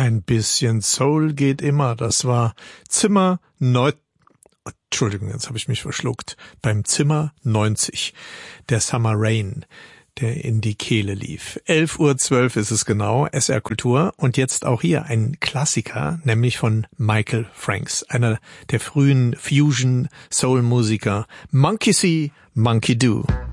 Ein bisschen Soul geht immer. Das war Entschuldigung, jetzt habe ich mich verschluckt. Beim Zimmer 90, der Summer Rain, der in die Kehle lief. 11:12 ist es genau, SR Kultur. Und jetzt auch hier ein Klassiker, nämlich von Michael Franks, einer der frühen Fusion-Soul-Musiker. Monkey See, Monkey Do.